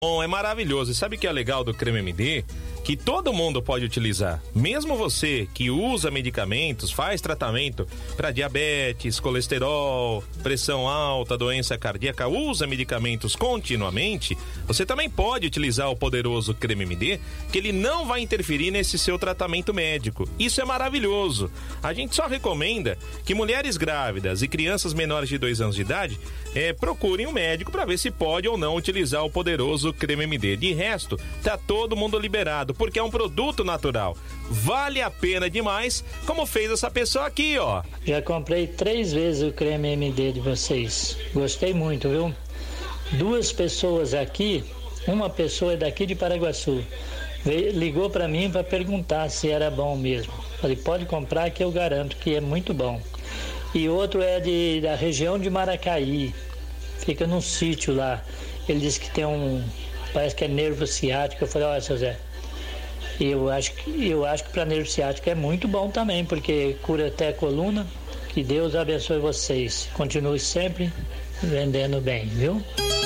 Bom, é maravilhoso. E sabe o que é legal do Creme MD? Que todo mundo pode utilizar. Mesmo você que usa medicamentos, faz tratamento para diabetes, colesterol, pressão alta, doença cardíaca, usa medicamentos continuamente, você também pode utilizar o poderoso Creme MD, que ele não vai interferir nesse seu tratamento médico. Isso é maravilhoso. A gente só recomenda que mulheres grávidas e crianças menores de 2 anos de idade procurem um médico para ver se pode ou não utilizar o poderoso Creme MD. De resto, tá todo mundo liberado, porque é um produto natural. Vale a pena demais, como fez essa pessoa aqui, ó. Já comprei 3 vezes o Creme MD de vocês. Gostei muito, viu? 2 pessoas aqui, uma pessoa é daqui de Paraguaçu, ligou para mim para perguntar se era bom mesmo. Falei, pode comprar que eu garanto que é muito bom. E outro é da região de Maracaí, fica num sítio lá. Ele disse que tem parece que é nervo ciático. Eu falei, olha, seu Zé, eu acho que para nervo ciático é muito bom também, porque cura até a coluna. Que Deus abençoe vocês. Continue sempre vendendo bem, viu?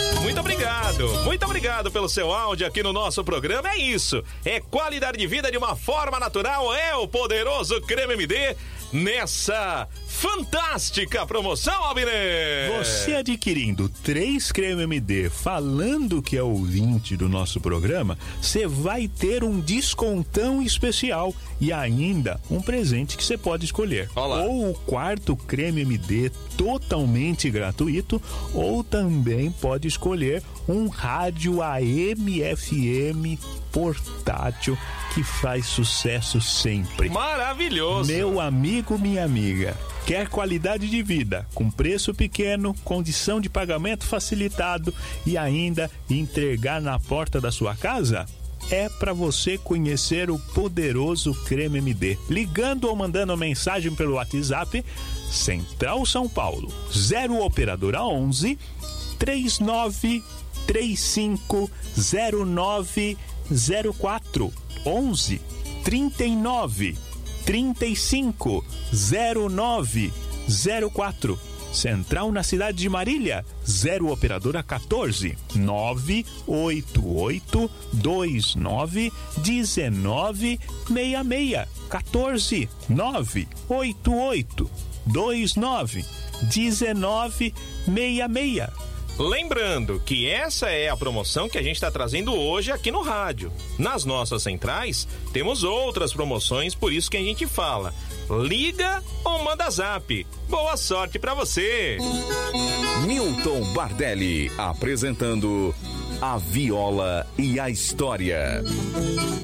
Muito obrigado pelo seu áudio aqui no nosso programa. É isso, é qualidade de vida de uma forma natural, é o poderoso Creme MD nessa fantástica promoção, Abner. Você adquirindo 3 Creme MD, falando que é ouvinte do nosso programa, você vai ter um descontão especial e ainda um presente que você pode escolher. Olá. Ou o 4º Creme MD totalmente gratuito, ou também pode escolher um rádio AM/FM portátil que faz sucesso sempre. Maravilhoso! Meu amigo, minha amiga, quer qualidade de vida com preço pequeno, condição de pagamento facilitado e ainda entregar na porta da sua casa? É para você conhecer o poderoso Creme MD, ligando ou mandando mensagem pelo WhatsApp Central São Paulo 0 operadora 11 39350904 11 39 35 0904. Central na cidade de Marília 0 operadora 14 988 29 1966 14 988 29 1966. Lembrando que essa é a promoção que a gente está trazendo hoje aqui no rádio. Nas nossas centrais, temos outras promoções, por isso que a gente fala. Liga ou manda zap. Boa sorte pra você. Milton Bardelli apresentando A Viola e a História.